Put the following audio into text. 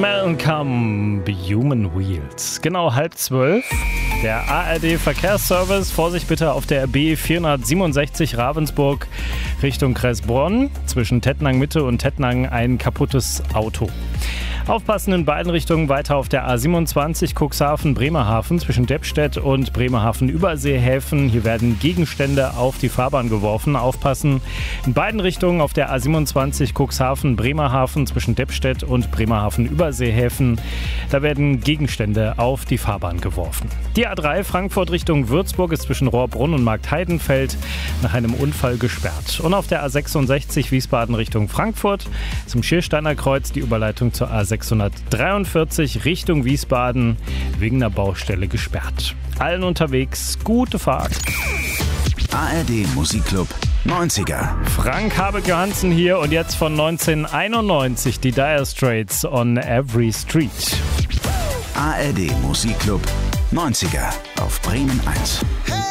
Mellencamp, Human Wheels. Genau 11:30. Der ARD-Verkehrsservice. Vorsicht bitte auf der B467 Ravensburg Richtung Kressbronn. Zwischen Tettnang Mitte und Tettnang ein kaputtes Auto. Aufpassen in beiden Richtungen weiter auf der A27 Cuxhaven-Bremerhaven zwischen Deppstedt und Bremerhaven-Überseehäfen. Hier werden Gegenstände auf die Fahrbahn geworfen. Aufpassen in beiden Richtungen auf der A27 Cuxhaven-Bremerhaven zwischen Deppstedt und Bremerhaven-Überseehäfen. Da werden Gegenstände auf die Fahrbahn geworfen. Die A3 Frankfurt Richtung Würzburg ist zwischen Rohrbrunn und Marktheidenfeld nach einem Unfall gesperrt. Und auf der A66 Wiesbaden Richtung Frankfurt zum Schiersteiner Kreuz die Überleitung zur A643 Richtung Wiesbaden wegen einer Baustelle gesperrt. Allen unterwegs gute Fahrt. ARD Musikclub 90er. Frank Habek-Johansen hier und jetzt von 1991 die Dire Straits on Every Street. ARD Musikclub 90er auf Bremen 1.